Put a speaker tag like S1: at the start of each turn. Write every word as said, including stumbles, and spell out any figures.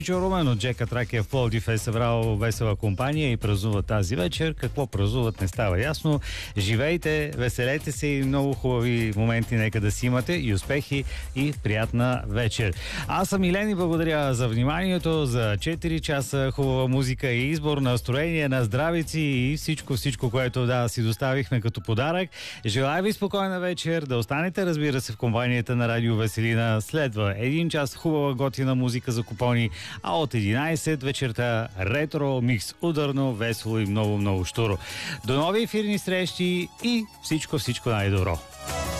S1: Румен от Джека Тракия в Пловдив е събрал весела компания и празнува тази вечер. Какво празнуват не става ясно. Живейте, веселете се и много хубави моменти нека да си имате и успехи и приятна вечер. Аз съм Илен и благодаря за вниманието, за четири часа хубава музика и избор, настроение на здравици и всичко, всичко, което да си доставихме като подарък. Желая ви спокойна вечер, да останете, разбира се, в компанията на Радио Веселина. Следва един час хубава готина музика за купони, а от единайсет вечерта ретро, микс ударно, весело и много, много щуро. До нови ефирни срещи и всичко, всичко най-добро!